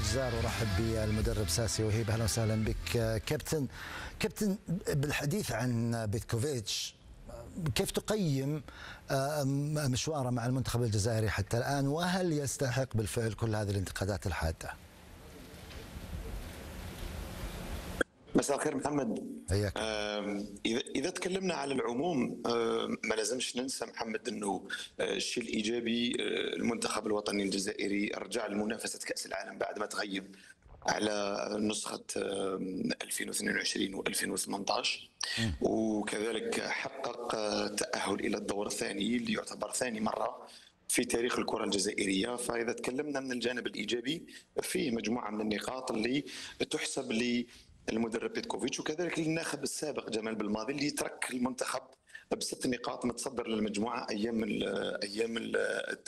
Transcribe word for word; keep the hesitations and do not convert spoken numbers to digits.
الجزائر ورحب بالمدرب ساسي وهيب. اهلا وسهلا بك كابتن. كابتن، بالحديث عن بيتكوفيتش، كيف تقيم مشواره مع المنتخب الجزائري حتى الآن، وهل يستحق بالفعل كل هذه الانتقادات الحادة؟ مساء الخير محمد. حياك. اذا اذا تكلمنا على العموم ما لازمش ننسى محمد انه الشيء الايجابي المنتخب الوطني الجزائري رجع لمنافسه كاس العالم بعد ما تغيب على نسخه ألفين واثنين وعشرين و ألفين وثمانية عشر، وكذلك حقق تاهل الى الدور الثاني اللي يعتبر ثاني مره في تاريخ الكره الجزائريه. فاذا تكلمنا من الجانب الايجابي فيه مجموعه من النقاط اللي تحسب ل المدرب بيتكوفيتش وكذلك الناخب السابق جمال بالماضي اللي ترك المنتخب بست نقاط متصدر للمجموعه ايام ال ايام ال